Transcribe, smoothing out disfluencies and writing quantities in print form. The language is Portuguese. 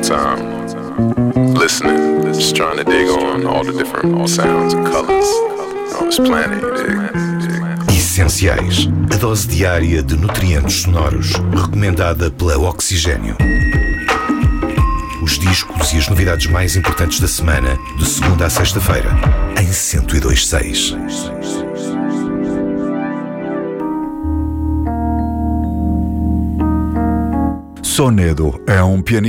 time, listening, just trying to dig on all the different sounds and colors on this planet, you dig? Essenciais, a dose diária de nutrientes sonoros, recomendada pela Oxigênio. Os discos e as novidades mais importantes da semana, de segunda a sexta-feira, em 102.6. Sonedo é um pianista